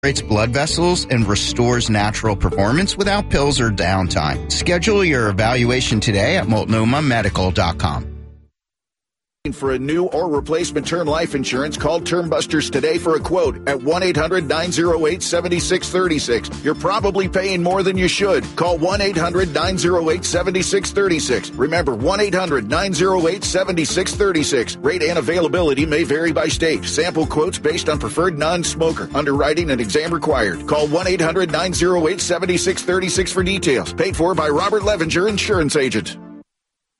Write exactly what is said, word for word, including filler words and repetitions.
It's blood vessels and restores natural performance without pills or downtime. Schedule your evaluation today at multnomah medical dot com. For a new or replacement term life insurance, call Term Busters today for a quote at one eight hundred nine oh eight seven six three six. You're probably paying more than you should. Call one eight hundred nine oh eight seven six three six. Remember, one eight hundred nine oh eight seven six three six. Rate and availability may vary by state. Sample quotes based on preferred non-smoker. Underwriting and exam required. Call one eight hundred nine oh eight seven six three six for details. Paid for by Robert Levenger, Insurance Agent.